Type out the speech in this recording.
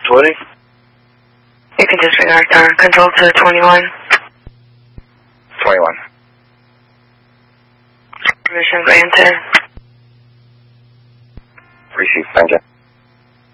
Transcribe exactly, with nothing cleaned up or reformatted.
twenty? You can disregard our control to twenty-one. twenty-one. Permission granted. Received, thank you.